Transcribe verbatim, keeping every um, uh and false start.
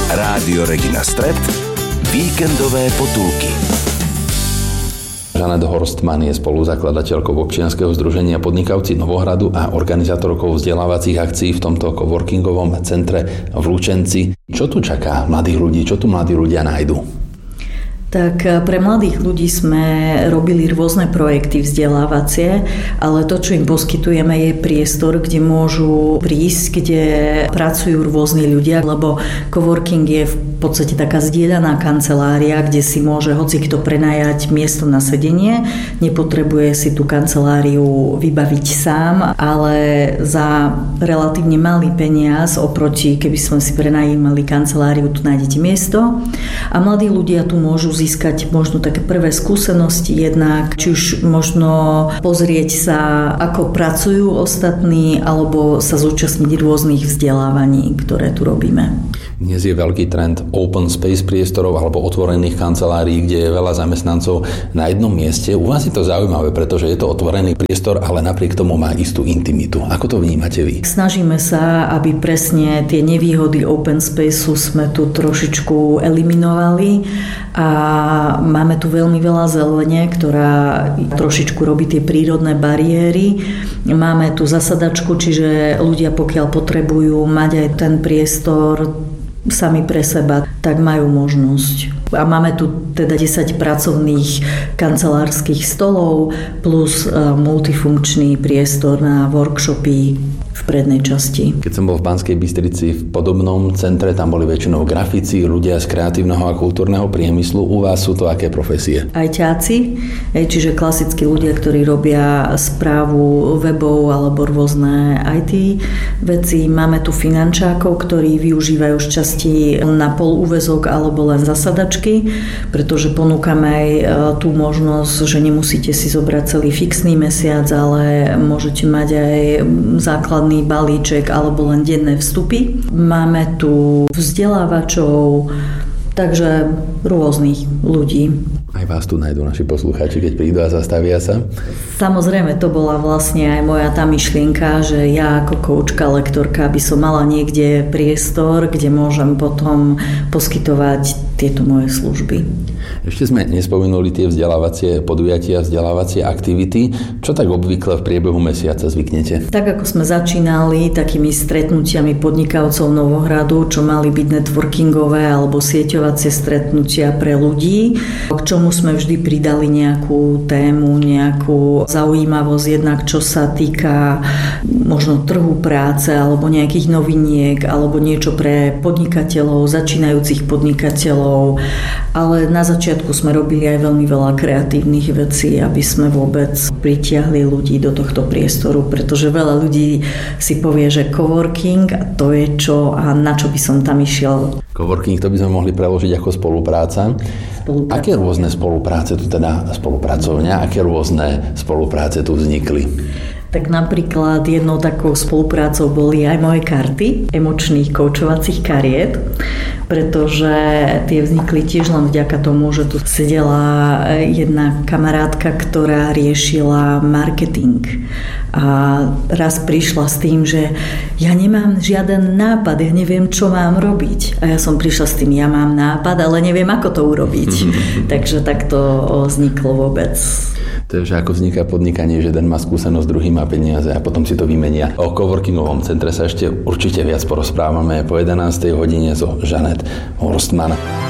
Rádio Regina Stret, víkendové potulky. Žanet Horstmann je spoluzakladateľkou občianskeho združenia Podnikavci Novohradu a organizátorkou vzdelávacích akcií v tomto coworkingovom centre v Lučenci. Čo tu čaká mladých ľudí? Čo tu mladí ľudia nájdu? Tak pre mladých ľudí sme robili rôzne projekty vzdelávacie, ale to, čo im poskytujeme, je priestor, kde môžu prísť, kde pracujú rôzni ľudia, lebo coworking je v podstate taká zdieľaná kancelária, kde si môže hocikto prenajať miesto na sedenie. Nepotrebuje si tú kanceláriu vybaviť sám, ale za relatívne malý peniaz oproti, keby sme si prenajímali kanceláriu, tu nájdete miesto. A mladí ľudia tu môžu získať možno také prvé skúsenosti, jednak či už možno pozrieť sa, ako pracujú ostatní, alebo sa zúčastniť rôznych vzdelávaní, ktoré tu robíme. Dnes je veľký trend open space priestorov alebo otvorených kancelárií, kde je veľa zamestnancov na jednom mieste. U vás je to zaujímavé, pretože je to otvorený priestor, ale napriek tomu má istú intimitu. Ako to vnímate vy? Snažíme sa, aby presne tie nevýhody open spaceu sme tu trošičku eliminovali a máme tu veľmi veľa zelene, ktorá trošičku robí tie prírodné bariéry. Máme tu zasadačku, čiže ľudia, pokiaľ potrebujú mať aj ten priestor sami pre seba, tak majú možnosť. A máme tu teda desať pracovných kancelárskych stolov plus multifunkčný priestor na workshopy v prednej časti. Keď som bol v Banskej Bystrici v podobnom centre, tam boli väčšinou grafici, ľudia z kreatívneho a kultúrneho priemyslu. U vás sú to aké profesie? Ajťáci, čiže klasickí ľudia, ktorí robia správu webov alebo rôzne í té veci. Máme tu finančákov, ktorí využívajú šťastí na polúväzok alebo len zasadačky, pretože ponúkame aj tú možnosť, že nemusíte si zobrať celý fixný mesiac, ale môžete mať aj základný balíček alebo len denné vstupy. Máme tu vzdelávačov, takže rôznych ľudí. Aj vás tu nájdú naši poslucháči, keď prídu a zastavia sa? Samozrejme, to bola vlastne aj moja tá myšlienka, že ja ako koučka, lektorka by som mala niekde priestor, kde môžem potom poskytovať tieto moje služby. Ešte sme nespomenuli tie vzdelávacie podujatia, vzdelávacie aktivity. Čo tak obvykle v priebehu mesiaca zvyknete? Tak ako sme začínali takými stretnutiami podnikavcov Novohradu, čo mali byť networkingové alebo sieťovacie stretnutia pre ľudí, k čomu sme vždy pridali nejakú tému, nejakú zaujímavosť, jednak čo sa týka možno trhu práce alebo nejakých noviniek alebo niečo pre podnikateľov, začínajúcich podnikateľov, ale na začiatku sme robili aj veľmi veľa kreatívnych vecí, aby sme vôbec pritiahli ľudí do tohto priestoru, pretože veľa ľudí si povie, že coworking a to je čo a na čo by som tam išiel. Coworking, to by sme mohli preložiť ako spolupráca. spolupráca. Aké rôzne spolupráce tu teda spolupracovňa, aké rôzne spolupráce tu vznikli? Tak napríklad jednou takou spoluprácou boli aj moje karty emočných koučovacích kariet, pretože tie vznikli tiež len vďaka tomu, že tu sedela jedna kamarátka, ktorá riešila marketing. A raz prišla s tým, že ja nemám žiaden nápad, ja neviem, čo mám robiť. A ja som prišla s tým, ja mám nápad, ale neviem, ako to urobiť. Takže takto vzniklo vôbec. To je, že ako vzniká podnikanie, že jeden má skúsenosť, druhý má peniaze a potom si to vymenia. O coworkingovom centre sa ešte určite viac porozprávame po jedenástej hodine so Žanet Horstmann.